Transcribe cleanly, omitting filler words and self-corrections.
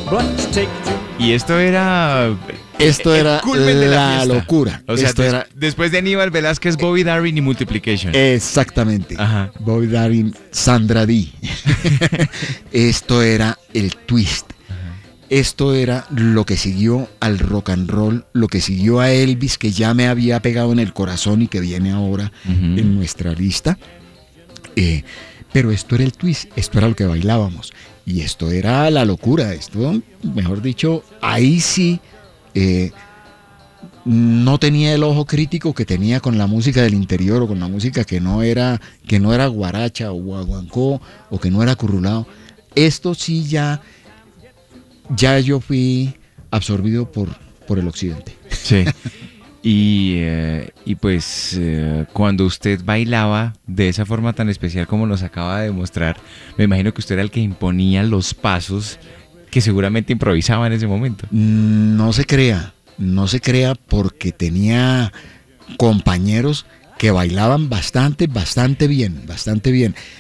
Y esto era el culmen de la fiesta. locura. O sea, Esto era después de Aníbal Velázquez, Bobby Darin y Multiplication. exactamente. Ajá. Bobby Darin, Sandra Dee. Esto era el twist. Esto era lo que siguió al rock and roll, lo que siguió a Elvis, que ya me había pegado en el corazón y que viene ahora en nuestra lista. Pero esto era el twist, esto era lo que bailábamos. Y esto era la locura. Esto, mejor dicho, ahí sí no tenía el ojo crítico que tenía con la música del interior o con la música que no era guaracha o guaguancó o que no era currulao. Esto sí ya yo fui absorbido por el occidente. Sí. Y pues cuando usted bailaba de esa forma tan especial como nos acaba de demostrar, me imagino que usted era el que imponía los pasos que seguramente improvisaba en ese momento. No se crea porque tenía compañeros que bailaban bastante bien.